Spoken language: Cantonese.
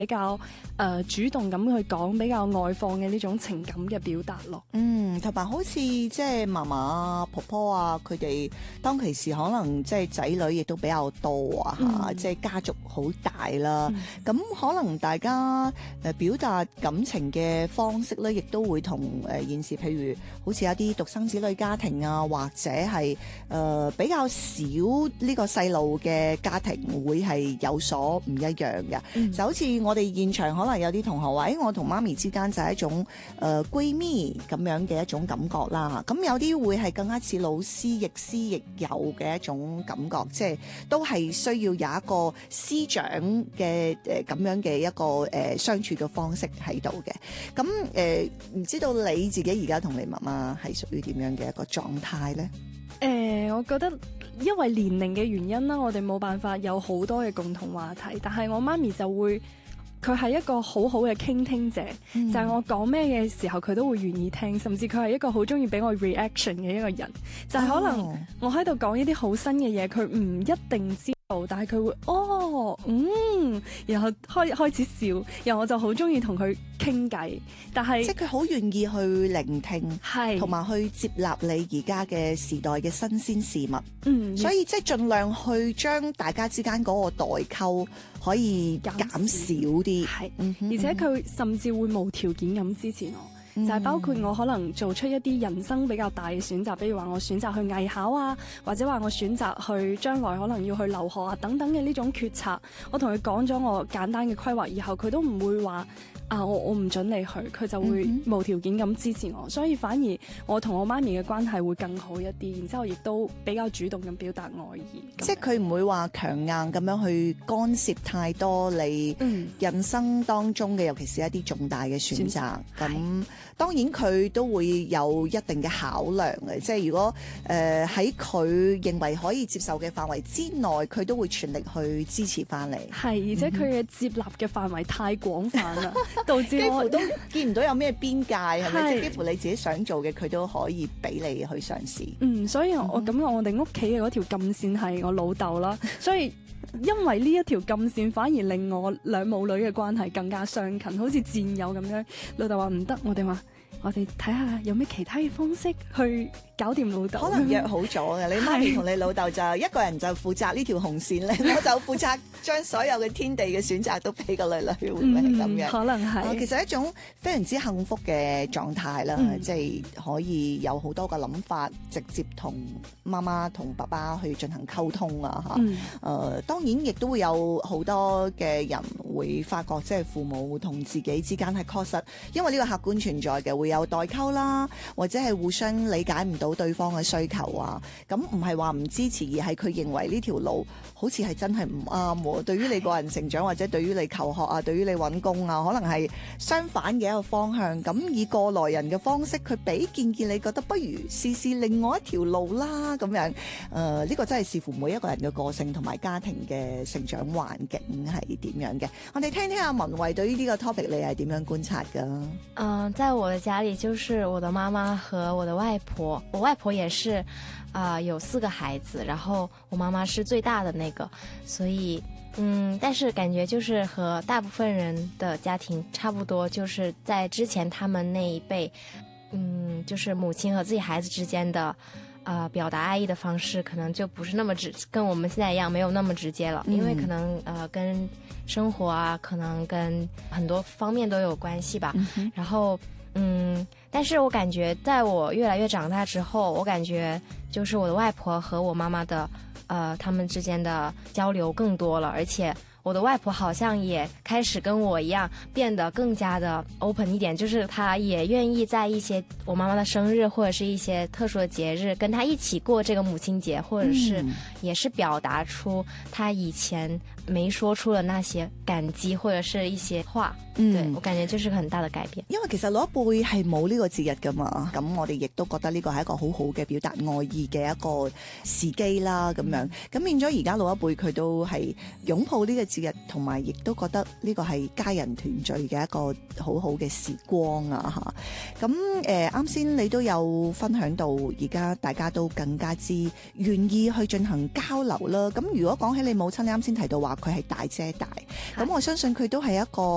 比較主動咁去講比較外放嘅呢種情感嘅表達咯。 同埋好似即係嫲嫲啊、婆婆啊，佢哋當其時可能即係仔女亦都比較多啊，即係家族好大啦。咁可能大家表達感情嘅方式咧，亦都會同現時譬如好似有啲獨生子女家庭啊，或者係比較少呢個細路嘅家庭會係有所唔一樣嘅。就好似我哋現場可能有啲同學話，我同媽咪之間就係一種閨蜜咁樣嘅一種感覺啦。咁有啲會係更加似老師亦師亦友嘅一種感覺，即係都係需要有一個師長嘅咁樣嘅一個相處嘅方式喺度嘅。咁唔知道你自己而家同你媽媽係屬於點樣嘅一個狀態呢？ 我覺得因為年齡嘅原因啦，我哋冇辦法有好多嘅共同話題，但係我媽咪就會，佢係一個好好嘅傾聽者，就係我講咩嘅時候佢都會願意聽，甚至佢係一個好中意俾我 reaction 嘅一個人，就係可能我喺度講一啲好新嘅嘢，佢唔一定知道，但係佢會然後開始笑，然後我就好中意同佢傾偈，但係即係佢好願意去聆聽，係同埋去接納你而家嘅時代嘅新鮮事物，所以即係盡量去將大家之間嗰個代溝可以減少啲，係， 而且佢甚至會無條件咁支持我。就係包括我可能做出一啲人生比較大嘅選擇，比如話我選擇去藝考啊，或者話我選擇去將來可能要去留學啊等等嘅呢種決策，我同佢講咗我簡單嘅規劃以後，佢都唔會話我唔準你去，佢就會無條件咁支持我，所以反而我同我媽咪嘅關係會更好一啲，然之後亦都比較主動咁表達愛意。 即係佢唔會話強硬咁樣去干涉太多你人生當中嘅，尤其是一啲重大嘅選擇。咁當然佢都會有一定嘅考量嘅，即係如果喺佢認為可以接受嘅範圍之內，佢都會全力去支持翻你。 係，而且佢嘅接納嘅範圍太廣泛啦。導致我幾乎都見唔到有咩邊界，係咪？即係幾乎你自己想做嘅，佢都可以俾你去嘗試。 所以我哋屋企嘅嗰條禁線係我老豆啦，所以因為呢一條禁線，反而令我兩母女嘅關係更加相近，好似戰友咁樣。老豆話唔得，我哋睇下有咩其他嘅方式去搞掂老豆。 可能約好咗嘅，你媽咪同你老豆就一個人就負責呢條紅線咧，我就負責將所有嘅天地嘅選擇都俾個女女，會唔會係咁樣？ 可能係。 其實係一種非常之幸福嘅狀態啦，即係可以有好多個諗法，直接同媽媽同爸爸去進行溝通啊嚇。當然亦都會有好多嘅人會發覺，即係父母同自己之間係確實，因為呢個客觀存在嘅，會有代溝啦，或者係互相理解唔到對方嘅需求啊。咁唔係話唔支持，而係佢認為呢條路好似係真係唔啱喎。對於你個人成長，或者對於你求學啊，對於你揾工啊，可能係相反嘅一個方向。咁以過來人嘅方式，佢俾建議你覺得不如試試另外一條路啦。咁樣呢個真係視乎每一個人嘅個性同埋家庭嘅成長環境係點樣嘅。我哋聽聽阿文慧對於呢個 topic 你係點樣觀察㗎？ 在我的家裡，就是我的媽媽和我的外婆，我外婆也是有4個孩子，然後我媽媽是最大的那個，所以但是感覺就是和大部分人的家庭差不多，就是在之前他們那一輩，就是母親和自己孩子之間的表達愛意的方式可能就不是那麼跟我們現在一樣沒有那麼直接了，因為可能跟生活啊，可能跟很多方面都有關係吧。然後但是我感覺在我越來越長大之後，我感覺就是我的外婆和我媽媽的他們之間的交流更多了，而且我的外婆好像也開始跟我一樣變得更加的 open 一點，就是她也願意在一些我媽媽的生日或者是一些特殊的節日跟她一起過這個母親節，或者是也是表達出她以前沒說出的那些感激或者是一些話。對，我感覺就是很大的改變。 因為其實老一輩係冇呢個節日噶嘛，咁我哋亦都覺得呢個係一個好好嘅表達愛意嘅一個時機啦，咁樣咁變咗而家老一輩佢都係擁抱呢個節日，同埋亦都覺得呢個係家人團聚嘅一個好好嘅時光啊嚇。咁啱先你都有分享到，而家大家都更加之願意去進行交流啦。咁如果講起你母親，你啱先提到話佢係大姐大，咁我相信佢都係一個